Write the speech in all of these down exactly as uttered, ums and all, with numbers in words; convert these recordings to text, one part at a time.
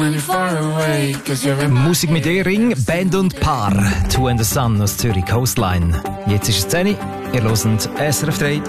Musik mit E-Ring, Band und Paar. Two and the Sun aus Zürich Coastline. Jetzt ist es zehn Uhr, ihr hört S R F drei.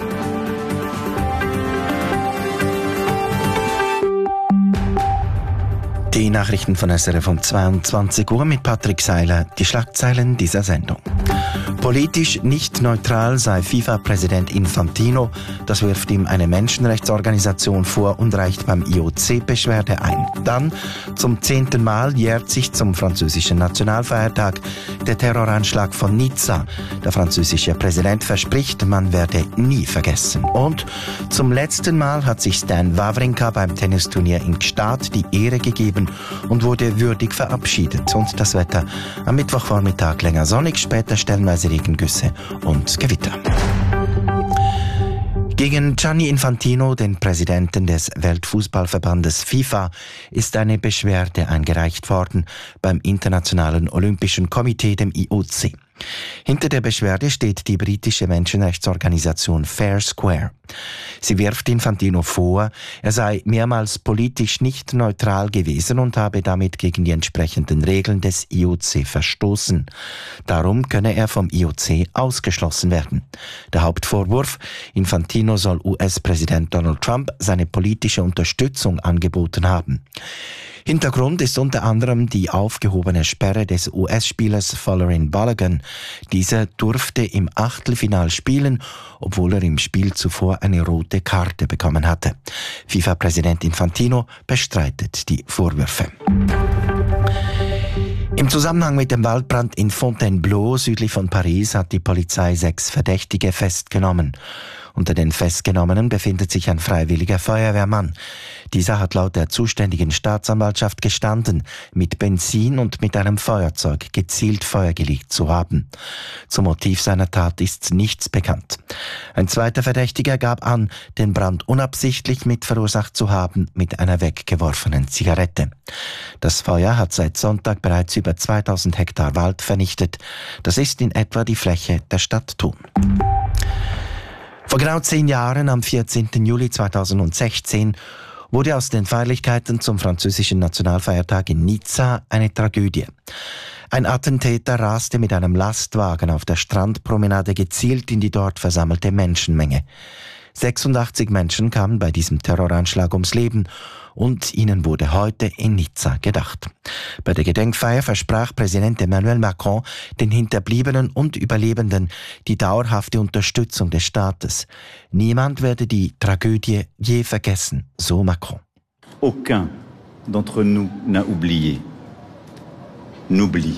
Die Nachrichten von S R F um zweiundzwanzig Uhr mit Patrick Seiler, die Schlagzeilen dieser Sendung. Politisch nicht neutral sei FIFA-Präsident Infantino. Das wirft ihm eine Menschenrechtsorganisation vor und reicht beim I O C Beschwerde ein. Dann, zum zehnten Mal jährt sich zum französischen Nationalfeiertag der Terroranschlag von Nizza. Der französische Präsident verspricht, man werde nie vergessen. Und zum letzten Mal hat sich Stan Wawrinka beim Tennisturnier in Gstaad die Ehre gegeben und wurde würdig verabschiedet. Und das Wetter am Mittwochvormittag länger sonnig, später stellenweise Regengüsse und Gewitter. Gegen Gianni Infantino, den Präsidenten des Weltfußballverbandes FIFA, ist eine Beschwerde eingereicht worden beim Internationalen Olympischen Komitee, dem I O C. Hinter der Beschwerde steht die britische Menschenrechtsorganisation Fair Square. Sie wirft Infantino vor, er sei mehrmals politisch nicht neutral gewesen und habe damit gegen die entsprechenden Regeln des I O C verstoßen. Darum könne er vom I O C ausgeschlossen werden. Der Hauptvorwurf: Infantino soll U S-Präsident Donald Trump seine politische Unterstützung angeboten haben. Hintergrund ist unter anderem die aufgehobene Sperre des U S-Spielers Folarin Balogun. Dieser durfte im Achtelfinal spielen, obwohl er im Spiel zuvor eine rote Karte bekommen hatte. FIFA-Präsident Infantino bestreitet die Vorwürfe. Im Zusammenhang mit dem Waldbrand in Fontainebleau südlich von Paris hat die Polizei sechs Verdächtige festgenommen. Unter den Festgenommenen befindet sich ein freiwilliger Feuerwehrmann. Dieser hat laut der zuständigen Staatsanwaltschaft gestanden, mit Benzin und mit einem Feuerzeug gezielt Feuer gelegt zu haben. Zum Motiv seiner Tat ist nichts bekannt. Ein zweiter Verdächtiger gab an, den Brand unabsichtlich mit verursacht zu haben mit einer weggeworfenen Zigarette. Das Feuer hat seit Sonntag bereits über zweitausend Hektar Wald vernichtet. Das ist in etwa die Fläche der Stadt Thun. Vor genau zehn Jahren, am vierzehnten Juli zweitausendsechzehn, wurde aus den Feierlichkeiten zum französischen Nationalfeiertag in Nizza eine Tragödie. Ein Attentäter raste mit einem Lastwagen auf der Strandpromenade gezielt in die dort versammelte Menschenmenge. sechsundachtzig Menschen kamen bei diesem Terroranschlag ums Leben und ihnen wurde heute in Nizza gedacht. Bei der Gedenkfeier versprach Präsident Emmanuel Macron den Hinterbliebenen und Überlebenden die dauerhafte Unterstützung des Staates. Niemand werde die Tragödie je vergessen, so Macron. Aucun d'entre nous n'a oublié, n'oublie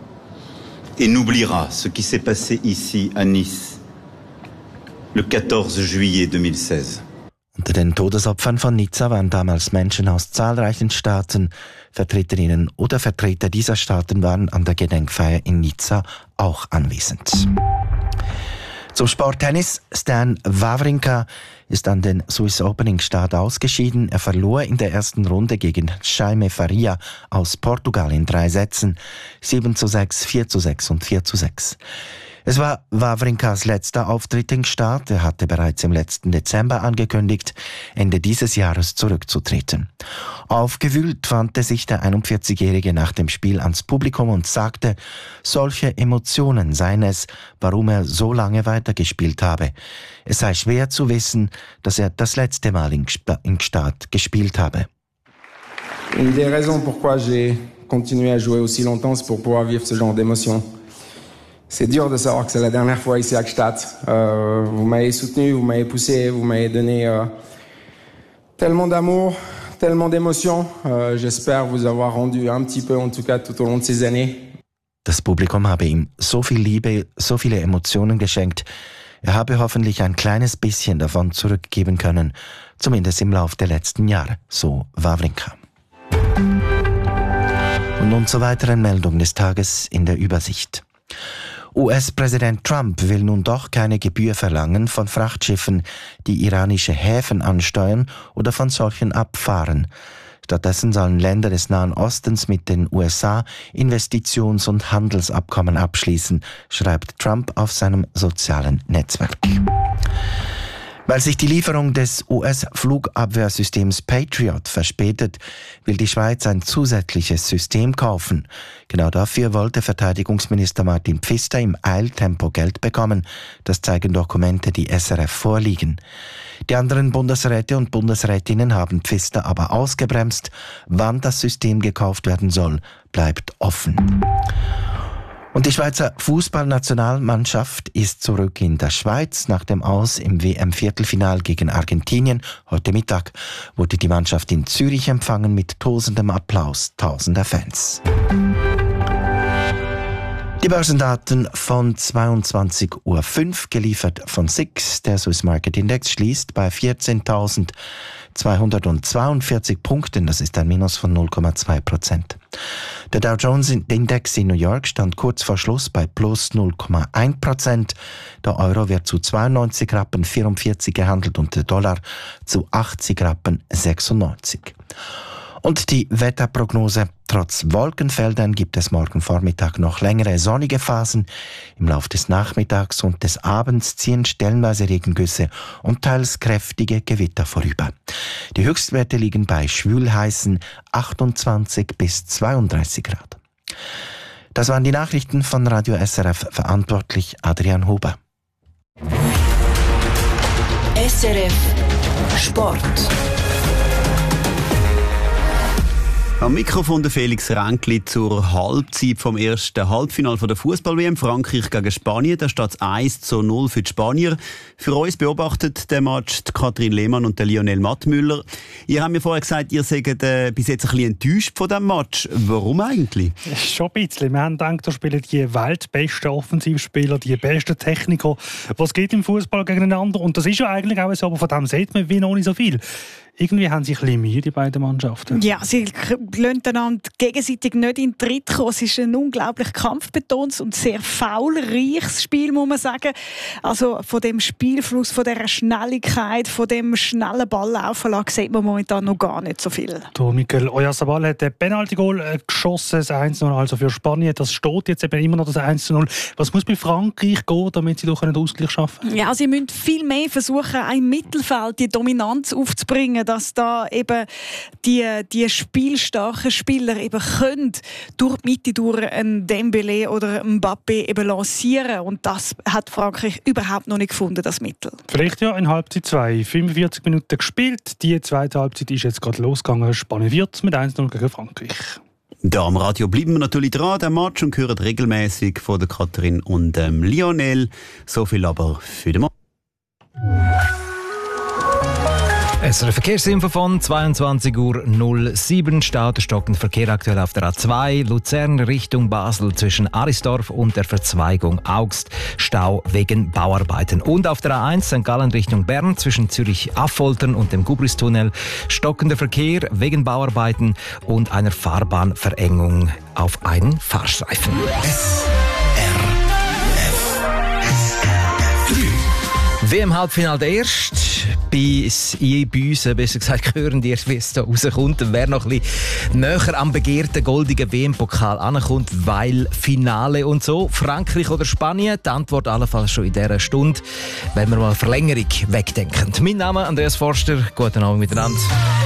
et n'oubliera ce qui s'est passé ici à Nice le quatorze juillet zweitausendsechzehn. Unter den Todesopfern von Nizza waren damals Menschen aus zahlreichen Staaten. Vertreterinnen oder Vertreter dieser Staaten waren an der Gedenkfeier in Nizza auch anwesend. Zum Sporttennis. Stan Wawrinka ist an den Swiss Opening Start ausgeschieden. Er verlor in der ersten Runde gegen Jaime Faria aus Portugal in drei Sätzen. sieben zu sechs, vier zu sechs und vier zu sechs. Es war Wawrinkas letzter Auftritt im Start. Er hatte bereits im letzten Dezember angekündigt, Ende dieses Jahres zurückzutreten. Aufgewühlt wandte sich der einundvierzigjährige nach dem Spiel ans Publikum und sagte, solche Emotionen seien es, warum er so lange weitergespielt habe. Es sei schwer zu wissen, dass er das letzte Mal in Gstaad gespielt habe. Une des raisons pourquoi j'ai continué à jouer aussi longtemps, c'est pour pouvoir vivre ce genre d'émotions. C'est dur de savoir que c'est la dernière fois ici à Gstaad. Euh, vous m'avez soutenu, vous m'avez poussé, vous m'avez donné euh, tellement d'amour, tellement d'émotions. Euh, j'espère vous avoir rendu un petit peu, en tout cas, tout au long de ces années. Das Publikum habe ihm so viel Liebe, so viele Emotionen geschenkt. Er habe hoffentlich ein kleines bisschen davon zurückgeben können, zumindest im Lauf der letzten Jahre, so Wawrinka. Und nun zur weiteren Meldung des Tages in der Übersicht. U S-Präsident Trump will nun doch keine Gebühr verlangen von Frachtschiffen, die iranische Häfen ansteuern oder von solchen abfahren. Stattdessen sollen Länder des Nahen Ostens mit den U S A Investitions- und Handelsabkommen abschließen, schreibt Trump auf seinem sozialen Netzwerk. Weil sich die Lieferung des U S-Flugabwehrsystems Patriot verspätet, will die Schweiz ein zusätzliches System kaufen. Genau dafür wollte Verteidigungsminister Martin Pfister im Eiltempo Geld bekommen. Das zeigen Dokumente, die S R F vorliegen. Die anderen Bundesräte und Bundesrätinnen haben Pfister aber ausgebremst. Wann das System gekauft werden soll, bleibt offen. Und die Schweizer Fußballnationalmannschaft ist zurück in der Schweiz. Nach dem Aus im W M-Viertelfinal gegen Argentinien heute Mittag wurde die Mannschaft in Zürich empfangen mit tosendem Applaus tausender Fans. Die Börsendaten von zweiundzwanzig Uhr fünf, geliefert von S I X. Der Swiss Market Index schließt bei vierzehntausendzweihundertzweiundvierzig Punkten. Das ist ein Minus von null Komma zwei Prozent. Der Dow Jones Index in New York stand kurz vor Schluss bei plus null Komma eins Prozent. Der Euro wird zu zweiundneunzig Rappen vierundvierzig gehandelt und der Dollar zu achtzig Rappen sechsundneunzig. Und die Wetterprognose: Trotz Wolkenfeldern gibt es morgen Vormittag noch längere sonnige Phasen. Im Laufe des Nachmittags und des Abends ziehen stellenweise Regengüsse und teils kräftige Gewitter vorüber. Die Höchstwerte liegen bei schwülheißen achtundzwanzig bis zweiunddreißig Grad. Das waren die Nachrichten von Radio S R F, verantwortlich Adrian Huber. S R F Sport. Am Mikrofon der Felix Ränkli zur Halbzeit vom ersten Halbfinale der Fußball-W M Frankreich gegen Spanien. Da steht es eins zu null für die Spanier. Für uns beobachtet den Match die Katrin Lehmann und der Lionel Mattmüller. Ihr habt mir vorher gesagt, ihr seid äh, bis jetzt ein bisschen enttäuscht von diesem Match. Warum eigentlich? Schon ein bisschen. Wir haben gedacht, da spielen die weltbesten Offensivspieler, die besten Techniker, was geht im Fußball gegeneinander. Und das ist ja eigentlich auch so, aber von dem sieht man wie noch nicht so viel. Irgendwie haben sie ein bisschen Mühe, die beiden Mannschaften. Ja, sie lassen einander gegenseitig nicht in den Tritt kommen. Es ist ein unglaublich kampfbetontes und sehr faulreiches Spiel, muss man sagen. Also von dem Spielfluss, von dieser Schnelligkeit, von dem schnellen Balllaufen sieht man momentan noch gar nicht so viel. Der Mikel Oyarzabal hat ein Penalty-Goal geschossen, das eins zu null also für Spanien. Das steht jetzt eben immer noch das eins zu null. Was muss bei Frankreich gehen, damit sie doch einen Ausgleich schaffen? Ja, sie müssen viel mehr versuchen, im Mittelfeld die Dominanz aufzubringen, dass da eben die, die spielstarken Spieler eben können durch die Mitte durch einen Dembélé oder einen Mbappé eben lancieren. Und das hat Frankreich überhaupt noch nicht gefunden, das Mittel. Vielleicht ja in Halbzeit zwei. fünfundvierzig Minuten gespielt. Die zweite Halbzeit ist jetzt gerade losgegangen. Spanien wird mit eins zu null gegen Frankreich. Da am Radio bleiben wir natürlich dran, den Match, und hören regelmäßig von der Katrin und dem Lionel. So viel aber für den Match. Es ist eine Verkehrsinfo von zweiundzwanzig Uhr null sieben. Staut der stockende Verkehr aktuell auf der A zwei Luzern Richtung Basel zwischen Arisdorf und der Verzweigung Augst. Stau wegen Bauarbeiten. Und auf der A eins Sankt Gallen Richtung Bern zwischen Zürich-Affoltern und dem Gubristunnel stockender Verkehr wegen Bauarbeiten und einer Fahrbahnverengung auf einen Fahrstreifen. S R F W M-Halbfinale der Erste. Bis ihr bei uns, besser gesagt, hören die erst, wie es da rauskommt. Und wer noch ein bisschen näher am begehrten goldigen W M-Pokal ankommt, weil Finale und so. Frankreich oder Spanien? Die Antwort allenfalls schon in dieser Stunde, wenn wir mal Verlängerung wegdenken. Mein Name ist Andreas Forster. Guten Abend miteinander.